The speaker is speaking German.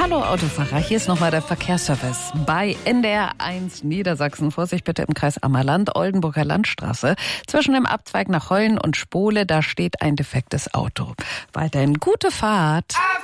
Hallo Autofahrer, hier ist nochmal der Verkehrsservice bei NDR 1 Niedersachsen. Vorsicht bitte im Kreis Ammerland, Oldenburger Landstraße. Zwischen dem Abzweig nach Hollen und Spole, da steht ein defektes Auto. Weiterhin gute Fahrt.